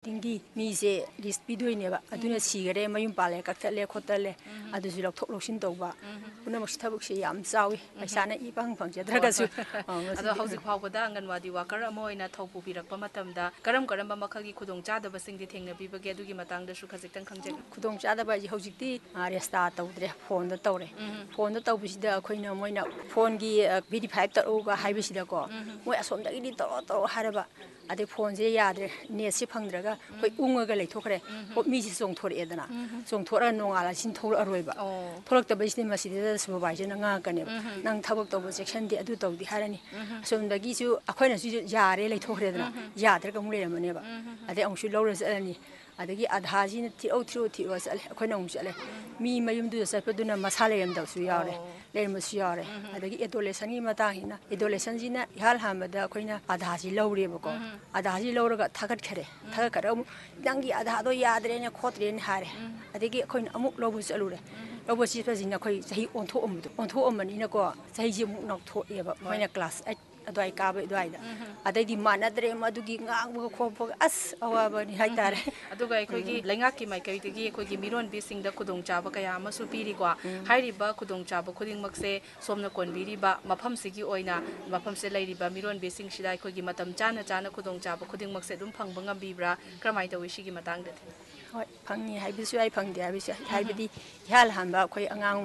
ꯃꯥꯔꯀꯦꯇꯤꯡꯒꯤ ꯃꯤꯁꯦ ꯂꯤꯁ ꯄꯤꯗꯣꯏꯅꯦꯕ ꯑꯗꯨꯅ ꯁꯤꯒꯔꯦ ꯃꯌꯨꯝ ꯄꯥꯜꯂꯦ ꯀꯛꯊꯠꯂꯦ ꯈꯣꯠꯇꯠꯂꯦ ꯑꯗꯨꯁꯨ ꯂꯧꯊꯣꯛ ꯂꯧꯁꯤꯟ ꯇꯧꯕ ꯄꯨꯝꯅꯃꯛ ꯊꯕꯛꯁꯦ ꯌꯥꯝ ꯆꯥꯎꯏ ꯄꯩꯁꯥꯅ ꯏꯄꯪ ꯐꯪꯖꯗ꯭ꯔꯒꯁꯨ ꯑꯗꯣ ꯍꯧꯖꯤꯛ ꯐꯥꯎꯕꯗ ꯑꯪꯒꯟꯋꯥꯗꯤ ꯋꯥꯀꯔ ꯑꯃ ꯑꯣꯏꯅ ꯊꯧ ꯄꯨꯕꯤꯔꯛꯄ ꯃꯇꯝꯗ ꯀꯔꯝꯕ ꯃꯈꯜꯒꯤ ꯈꯨꯗꯣꯡꯆꯥꯗꯕꯁꯤꯡꯗꯤ ꯊꯦꯡꯅꯕꯤꯕꯒꯦ ꯑꯗꯨꯒꯤ ꯃꯇꯥꯡꯗꯁꯨ ꯈꯖꯤꯛꯇꯪ ꯈꯪꯖꯒꯦ ꯈꯨꯗꯣꯡꯆꯥꯗꯕ ꯍꯥꯏꯁꯦ ꯍꯧꯖꯤꯛꯇꯤ ꯔꯦꯁꯇꯥ ꯇꯧꯗ꯭ꯔꯦ ꯐꯣꯟꯗ ꯇꯧꯔꯦ ꯐꯣꯟꯗ ꯇꯧꯕꯁꯤꯗ ꯑꯩꯈꯣꯏꯅ ꯃꯣꯏꯅ ꯐꯣꯟꯒꯤ ꯚꯦꯔꯤꯐꯥꯏ ꯇꯧꯔꯛꯎꯒ ꯍꯥꯏꯕꯁꯤꯗꯀꯣ ꯃꯣꯏ ꯑꯁꯣꯝꯗꯒꯤꯗꯤ ꯇꯧꯔꯣ ꯍꯥꯏꯔꯕ ꯑꯗꯩ ꯐꯣꯟꯁꯦ ꯌꯥꯗ꯭ꯔꯦ ꯅꯦꯠꯁꯦ ꯐꯪꯗ꯭ꯔꯒ ꯑꯩꯈꯣꯏ ꯎꯪꯉꯒ ꯂꯩꯊꯣꯛꯈ꯭ꯔꯦ ꯃꯤꯁꯦ ꯆꯣꯡꯊꯣꯔꯛꯑꯦꯗꯅ ꯆꯣꯡꯊꯣꯔꯛꯑ ꯅꯣꯡꯉꯥꯜꯂ ꯁꯤꯟ ꯊꯣꯛꯂꯛꯑꯔꯣꯏꯕ ꯊꯣꯛꯂꯛꯇꯕꯁꯤꯗꯤ ꯃꯁꯤꯗ ꯁꯨꯄꯔꯚꯥꯏꯖꯔꯅ ꯉꯥꯡꯉꯛꯀꯅꯦꯕ ꯅꯪ ꯊꯕꯛ ꯇꯧꯕ ꯆꯦꯛꯁꯟꯗꯦ ꯑꯗꯨ ꯇꯧꯗꯦ ꯍꯥꯏꯔꯅꯤ ꯑꯁꯣꯝꯗꯒꯤꯁꯨ ꯑꯩꯈꯣꯏꯅꯁꯨ ꯌꯥꯔꯦ ꯂꯩꯊꯣꯛꯈ꯭ꯔꯦꯗꯅ ꯌꯥꯗ꯭ꯔꯒ ꯑꯃꯨꯛ ꯂꯩꯔꯝꯃꯅꯦꯕ ꯑꯗꯩ ꯑꯃꯨꯛꯁꯨ ꯂꯧꯔ ꯆꯠꯂꯅꯤ ꯑꯗꯒꯤ ꯑꯙꯥꯁꯤꯅ ꯊꯤꯔꯛꯑꯣ ꯆꯠꯂꯦ ꯑꯩꯈꯣꯏꯅ ꯑꯃꯨꯛ ꯆꯠꯂꯦ ꯃꯤ ꯃꯌꯨꯝꯗꯨꯗ ꯆꯠꯄꯗꯨꯅ ꯃꯁꯥ ꯂꯩꯔꯝꯗꯕꯁꯨ ꯌꯥꯎꯔꯦ ꯂꯩꯔꯝꯕꯁꯨ ꯌꯥꯎꯔꯦ ꯑꯗꯒꯤ ꯑꯦꯗꯣꯂꯦꯁꯟꯒꯤ ꯃꯇꯥꯡꯁꯤꯅ ꯑꯦꯗꯣꯂꯦꯁꯟꯁꯤꯅ ꯏꯍꯥꯟ ꯍꯥꯟꯕꯗ ꯑꯩꯈꯣꯏꯅ ꯑꯙꯥꯁꯤ ꯂꯧꯔꯦꯕꯀꯣ ꯑꯙꯥꯁꯤ ꯂꯧꯔꯒ ꯊꯥꯒꯠꯈꯔꯦ ꯊꯥꯒꯠꯈꯔꯒ ꯑꯃꯨꯛ ꯅꯪꯒꯤ ꯑꯙꯥꯗꯣ ꯌꯥꯗ꯭ꯔꯦꯅꯦ ꯈꯣꯠꯇ꯭ꯔꯦꯅ ꯍꯥꯏꯔꯦ ꯑꯗꯒꯤ ꯑꯩꯈꯣꯏꯅ ꯑꯃꯨꯛ ꯂꯧꯕ ꯆꯠꯂꯨꯔꯦ ꯂꯧꯕ ꯆꯠꯄꯁꯤꯅ ꯑꯩꯈꯣꯏ ꯆꯍꯤ ꯑꯣꯟꯊꯣꯛꯑꯝꯕꯅꯤꯅꯀꯣ ꯆꯍꯤꯁꯦ ꯑꯃꯨꯛ ꯅꯧꯊꯣꯛꯑꯦꯕ ꯃꯣꯏꯅ ꯀ꯭ꯂꯥꯁ 8 ꯑꯗꯨꯋꯥꯏ ꯀꯥꯕ ꯑꯗꯨꯋꯥꯏꯗ ꯑꯗꯩꯗꯤ ꯃꯥꯟꯅꯗ꯭ꯔꯦ ꯃꯗꯨꯒꯤ ꯉꯥꯡꯕꯒ ꯈꯣꯠꯄꯒ ꯑꯁ ꯑꯋꯥꯕꯅꯤ ꯍꯥꯏꯇꯥꯔꯦ ꯑꯗꯨꯒ ꯑꯩꯈꯣꯏꯒꯤ ꯂꯩꯉꯥꯛꯀꯤ ꯃꯥꯏꯀꯩꯗꯒꯤ ꯑꯩꯈꯣꯏꯒꯤ ꯃꯤꯔꯣꯟꯕꯤꯁꯤꯡꯗ ꯈꯨꯗꯣꯡꯆꯥꯕ ꯀꯌా ꯑꯃꯁꯨ ꯄꯤꯔꯤꯀꯣ ꯍꯥꯏꯔꯤꯕ ꯈꯨꯗꯣꯡꯆꯥꯕ ꯈꯨꯗꯤꯡꯃꯛꯁꯦ ꯁꯣꯝꯅ ꯀꯣꯟꯕꯤꯔꯤꯕ ꯃꯐꯝꯁꯤꯒꯤ ꯑꯣꯏꯅ ꯃꯐꯝꯁꯦ ꯂꯩꯔꯤꯕ ꯃꯤꯔꯣꯟꯕꯤꯁꯤꯡꯁꯤꯗ ꯑꯩꯈꯣꯏꯒꯤ ꯃꯇꯝ ꯆꯥꯅ ꯈꯨꯗꯣꯡꯆꯥꯕ ꯈꯨꯗꯤꯡꯃꯛꯁꯦ ꯑꯗꯨꯝ ꯐꯪꯕ ꯉꯝꯕꯤꯕ꯭ꯔꯥ ꯀꯔꯝꯍꯥꯏꯅ ꯇꯧꯋꯤ ꯁꯤꯒꯤ ꯃꯇꯥꯡꯗꯗꯤ ꯍꯣꯏ ꯐꯪꯉꯤ ꯍꯥꯏꯕꯁꯨ ꯌꯥꯏ ꯐꯪꯗꯦ ꯍꯥꯏꯕꯁꯨ ꯌꯥꯏ ꯍꯥꯏꯕꯗꯤ ꯏꯍꯥꯟ ꯍꯥꯟꯕ ꯑꯩꯈꯣꯏ ꯑꯉꯥꯡ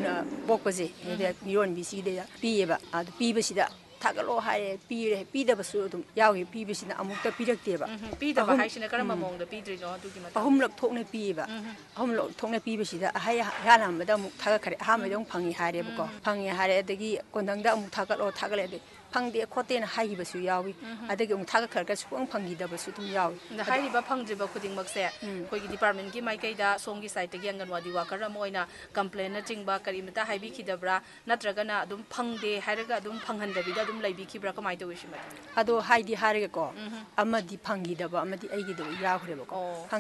ꯄꯣꯛꯄꯁꯦ ꯃꯤꯔꯣꯟꯕꯤꯁꯤꯗ ꯄꯤꯌꯦꯕ ꯑꯗꯨ ꯄꯤꯕꯁꯤꯗ ꯊꯥꯒꯠꯂꯣ ꯍꯥꯏꯔꯦ ꯄꯤꯔꯦ ꯄꯤꯗꯕꯁꯨ ꯑꯗꯨꯝ ꯌꯥꯎꯏ ꯄꯤꯕꯁꯤꯅ ꯑꯃꯨꯛꯇ ꯄꯤꯔꯛꯇꯦꯕ ꯄꯤꯗꯕ ꯍꯥꯏꯁꯤꯅ ꯀꯔꯝꯕ ꯃꯑꯣꯡꯗ ꯄꯤꯗ꯭ꯔꯤꯅꯣ ꯑꯗꯨꯒꯤ ꯃꯇꯥꯡꯗ ꯑꯍꯨꯝꯂꯛ ꯊꯣꯛꯅ ꯄꯤꯌꯦꯕ ꯑꯍꯨꯝꯂꯛ ꯊꯣꯛꯅ ꯄꯤꯕꯁꯤꯗ ꯏꯍꯥꯟ ꯍꯥꯟꯕꯗ ꯑꯃꯨꯛ ꯊꯥꯒꯠꯈꯔꯦ ꯑꯍꯥꯟꯕꯗ ꯑꯃꯨꯛ ꯐꯪꯉꯤ ꯍꯥꯏꯔꯦꯕꯀꯣ ꯐꯪꯉꯤ ꯍꯥꯏꯔꯦ ꯑꯗꯒꯤ ꯀꯣꯟꯊꯪꯗ ꯑꯃꯨꯛ ꯊꯥꯒꯠꯂꯦ ꯑꯗꯩ ꯐꯪꯗꯦ ꯈꯣꯠꯇꯦꯅ ꯍꯥꯏꯈꯤꯕꯁꯨ ꯌꯥꯎꯏ ꯑꯗꯒꯤ ꯑꯃꯨꯛ ꯊꯥꯒꯠꯈꯔꯒ ꯁꯨꯡꯐꯪ ꯐꯪꯈꯤꯗꯕꯁꯨ ꯑꯗꯨꯝ ꯌꯥꯎꯏ ꯍꯥꯏꯔꯤꯕ ꯐꯪꯗ꯭ꯔꯤꯕ ꯈꯨꯗꯤꯡꯃꯛꯁꯦ ꯑꯩꯈꯣꯏꯒꯤ ꯗꯤꯄꯥꯔꯠꯃꯦꯟꯒꯤ ꯃꯥꯏꯀꯩꯗ ꯁꯣꯝꯒꯤ ꯁꯥꯏꯠꯇꯒꯤ ꯑꯪꯒꯟꯋꯥꯗꯤ ꯋꯥꯀꯔ ꯑꯃ ꯑꯣꯏꯅ ꯀꯝꯄ꯭ꯂꯦꯟꯅꯆꯤꯡꯕ ꯀꯔꯤꯃꯇ ꯍꯥꯏꯕꯤꯈꯤꯗꯕ꯭ꯔꯥ ꯅꯠꯇ꯭ꯔꯒꯅ ꯑꯗꯨꯝ ꯐꯪꯗꯦ ꯍꯥꯏꯔꯒ ꯑꯗꯨꯝ ꯐꯪꯍꯟꯗꯕꯤꯗ ꯑꯗꯨꯝ ꯂꯩꯕꯤꯈꯤꯕ꯭ꯔꯥ ꯀꯃꯥꯏꯅ ꯇꯧꯋꯤ ꯁꯤꯃꯗꯤ ꯑꯗꯣ ꯍꯥꯏꯔꯒꯀꯣ ꯑꯃꯗꯤ ꯐꯪꯈꯤꯗꯕ ꯑꯃꯗꯤ ꯑꯩꯒꯤꯗꯣ ꯌꯥꯎꯈ꯭ꯔꯦꯕꯀꯣ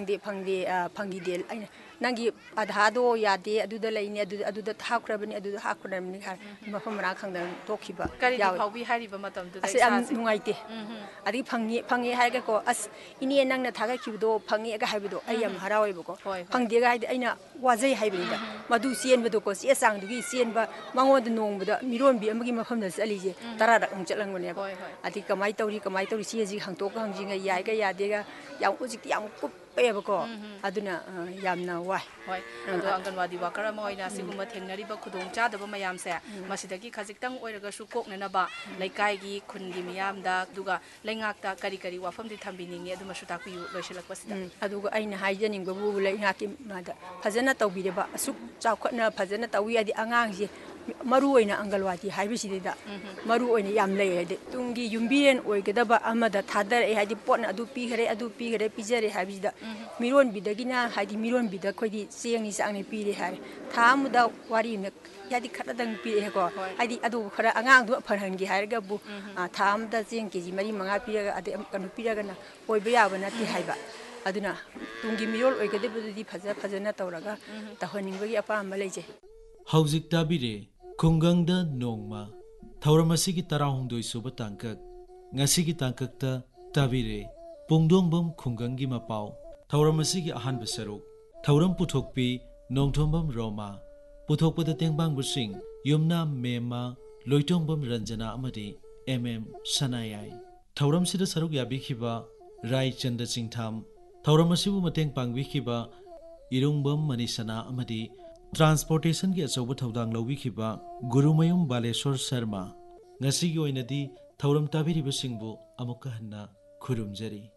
ꯐꯪꯈꯤꯗꯦ ꯑꯩꯅ ꯅꯪꯒꯤ ꯑꯙꯥꯗꯣ ꯌꯥꯗꯦ ꯑꯗꯨꯗ ꯂꯩꯅꯤ ꯑꯗꯨꯗ ꯍꯥꯞꯈ꯭ꯔꯕꯅꯤ ꯍꯥꯏ ꯃꯐꯝ ꯃꯔꯥꯡ ꯈꯪꯗꯅ ꯇꯣꯛꯈꯤꯕ ꯀꯔꯤꯗꯤ ꯌꯥꯎꯋꯤ ꯐꯥꯎꯕꯤ ꯍꯥꯏꯔꯤꯕ ꯃꯇꯝꯗꯨꯗ ꯑꯁ ꯌꯥꯝ ꯏꯁꯥꯁꯦ ꯅꯨꯡꯉꯥꯏꯇꯦ ꯑꯗꯒꯤ ꯐꯪꯉꯦ ꯍꯥꯏꯔꯒꯀꯣ ꯑꯁ ꯏꯅꯦ ꯅꯪꯅ ꯊꯥꯒꯠꯈꯤꯕꯗꯣ ꯐꯪꯉꯦꯒ ꯍꯥꯏꯕꯗꯣ ꯑꯩ ꯌꯥꯝ ꯍꯔꯥꯎꯋꯦꯕꯀꯣ ꯍꯣꯏ ꯍꯣꯏ ꯐꯪꯗꯦꯒ ꯍꯥꯏꯗꯤ ꯑꯩꯅ ꯋꯥꯖꯩ ꯍꯥꯏꯕꯅꯤꯗ ꯃꯗꯨ ꯆꯦꯟꯕꯗꯣꯀꯣ ꯆꯦ ꯆꯥꯡꯗꯨꯒꯤ ꯆꯦꯟꯕ ꯃꯉꯣꯟꯗ ꯅꯣꯡꯃꯗ ꯃꯤꯔꯣꯟꯕꯤ ꯑꯃꯒꯤ ꯃꯐꯝꯗ ꯆꯠꯂꯤꯁꯦ 10ꯔꯛ ꯑꯃꯨꯛ ꯆꯠꯂꯝꯒꯅꯦꯕ ꯍꯣꯏ ꯍꯣꯏ ꯑꯗꯒꯤ ꯀꯃꯥꯏꯅ ꯇꯧꯔꯤ ꯆꯦꯁꯤ ꯍꯪꯇꯣꯛꯀ ꯍꯪꯖꯤꯟꯒ ꯌꯥꯏꯒ ꯌꯥꯗꯦꯒ ꯍꯧꯖꯤꯛꯇꯤ ꯌꯥꯝ ꯀꯨꯞꯄꯦꯕꯀꯣ ꯑꯗꯨꯅ ꯌꯥꯝꯅ ꯋꯥꯏ ꯍꯣꯏ ꯑꯗꯣ ꯑꯪꯒꯟꯋꯥꯗꯤ ꯋꯥꯀꯔ ꯑꯃ ꯑꯣꯏꯅ ꯑꯁꯤꯒꯨꯝꯕ ꯊꯦꯡꯅꯔꯤꯕ ꯈꯨꯗꯣꯡꯆꯥꯗꯕ ꯃꯌꯥꯝꯁꯦ ꯃꯁꯤꯗꯒꯤ ꯈꯖꯤꯛꯇꯪ ꯑꯣꯏꯔꯒꯁꯨ ꯀꯣꯛꯅꯅꯕ ꯂꯩꯀꯥꯏꯒꯤ ꯈꯨꯟꯒꯤ ꯃꯤꯌꯥꯝꯗ ꯑꯗꯨꯒ ꯂꯩꯉꯥꯛꯇ ꯀꯔꯤ ꯋꯥꯐꯝꯗꯤ ꯊꯝꯕꯤꯅꯤꯡꯉꯤ ꯑꯗꯨꯃꯁꯨ ꯇꯥꯛꯄꯤꯌꯨ ꯂꯣꯏꯁꯤꯜꯂꯛꯄꯁꯤꯗ ꯑꯗꯨꯒ ꯑꯩꯅ ꯍꯥꯏꯖꯅꯤꯡꯕꯕꯨ ꯂꯩꯉꯥꯛꯀꯤ ꯐꯖꯅ ꯇꯧꯕꯤꯔꯕ ꯑꯁꯨꯛ ꯆꯥꯎꯈꯠꯅ ꯐꯖꯅ ꯇꯧꯋꯤ ꯍꯥꯏꯗꯤ ꯑꯉꯥꯡꯁꯦ ꯃꯔꯨ ꯑꯣꯏꯅ ꯑꯪꯒꯟꯋꯥꯗꯤ ꯍꯥꯏꯕꯁꯤꯗ ꯃꯔꯨ ꯑꯣꯏꯅ ꯌꯥꯝ ꯂꯩ ꯍꯥꯏꯗꯤ ꯇꯨꯡꯒꯤ ꯌꯨꯝꯕꯤꯔꯦꯟ ꯑꯣꯏꯒꯗꯕ ꯑꯃꯗ ꯊꯥꯗꯔꯛꯑꯦ ꯍꯥꯏꯗꯤ ꯄꯣꯠꯅ ꯑꯗꯨ ꯄꯤꯈꯔꯦ ꯄꯤꯖꯔꯦ ꯍꯥꯏꯕꯁꯤꯗ ꯃꯤꯔꯣꯟꯕꯤꯗꯒꯤꯅ ꯍꯥꯏꯗꯤ ꯃꯤꯔꯣꯟꯕꯤꯗ ꯑꯩꯈꯣꯏꯗꯤ ꯆꯦꯡꯅꯤ ꯆꯥꯛꯅꯤ ꯄꯤꯔꯦ ꯍꯥꯏꯔꯦ ꯊꯥ ꯑꯃꯗ ꯋꯥꯔꯤ ꯑꯃꯅ ꯍꯥꯏꯗꯤ ꯈꯔꯗꯪ ꯄꯤꯔꯛꯑꯦꯀꯣ ꯍꯥꯏꯗꯤ ꯑꯗꯨ ꯈꯔ ꯑꯉꯥꯡꯗꯣ ꯐꯍꯟꯒꯦ ꯍꯥꯏꯔꯒꯕꯨ ꯊꯥ ꯑꯃꯗ ꯆꯦꯡ ꯀꯦꯖꯤ 4-5 ꯄꯤꯔꯒ ꯑꯗꯩ ꯀꯩꯅꯣ ꯄꯤꯔꯒꯅ ꯑꯣꯏꯕ ꯌꯥꯕ ꯅꯠꯇꯦ ꯍꯥꯏꯕ ꯑꯗꯨꯅ ꯇꯨꯡꯒꯤ ꯃꯤꯔꯣꯜ ꯑꯣꯏꯒꯗꯕꯗꯨꯗꯤ ꯐꯖꯅ ꯇꯧꯔꯒ ꯇꯧꯍꯟꯅꯤꯡꯕꯒꯤ ꯑꯄꯥꯝꯕ ꯂꯩꯖꯩ ꯍꯧꯖꯤꯛ ꯇꯥꯕꯤꯔꯦ ꯈꯨꯡꯒꯪꯗ ꯅꯣꯡꯃ ꯊꯧꯔꯝ ꯑꯁꯤꯒꯤ 12 ꯁꯨꯕ ꯇꯥꯡꯀꯛ ꯉꯁꯤꯒꯤ ꯇꯥꯡꯀꯛꯇ ꯇꯥꯕꯤꯔꯦ ꯄꯨꯡꯗꯣꯡꯕꯝ ꯈꯨꯡꯒꯪꯒꯤ ꯃꯄꯥꯎ ꯊꯧꯔꯝ ꯑꯁꯤꯒꯤ ꯑꯍꯥꯟꯕ ꯁꯔꯨꯛ ꯊꯧꯔꯝ ꯄꯨꯊꯣꯛꯄꯤ ꯅꯣꯡꯊꯣꯝꯕꯝ ꯔꯣꯃꯥ ꯄꯨꯊꯣꯛꯄꯗ ꯇꯦꯡꯕꯥꯡꯕꯁꯤꯡ ꯌꯨꯝꯅꯥꯝ ꯃꯦꯝꯃ ꯂꯣꯏꯇꯣꯡꯕꯝ ꯔꯟꯖꯅꯥ ꯑꯃꯗꯤ MM ꯁꯅꯥꯌꯥꯏ ꯊꯧꯔꯝꯁꯤꯗ ꯁꯔꯨꯛ ꯌꯥꯕꯤꯈꯤꯕ ꯔꯥꯏꯆꯟꯗ ꯆꯤꯡꯊꯥꯝ ꯊꯧꯔꯝ ꯑꯁꯤꯕꯨ ꯃꯇꯦꯡ ꯄꯥꯡꯕꯤꯈꯤꯕ ꯏꯔꯨꯡꯕꯝ ꯃꯅꯤꯁꯅꯥ ꯑꯃꯗꯤ ꯇ꯭ꯔꯥꯟꯁꯄꯣꯔꯇꯦꯁꯟꯒꯤ ꯑꯆꯧꯕ ꯊꯧꯗꯥꯡ ꯂꯧꯕꯤꯈꯤꯕ ꯒꯨꯔꯨꯃꯌꯨꯝ ꯕꯥꯂꯦꯁꯣꯔ ꯁꯔꯃ ꯉꯁꯤꯒꯤ ꯑꯣꯏꯅꯗꯤ ꯊꯧꯔꯝ ꯇꯥꯕꯤꯔꯤꯕꯁꯤꯡꯕꯨ ꯑꯃꯨꯛꯀ ꯍꯟꯅ ꯈꯨꯔꯨꯝꯖꯔꯤ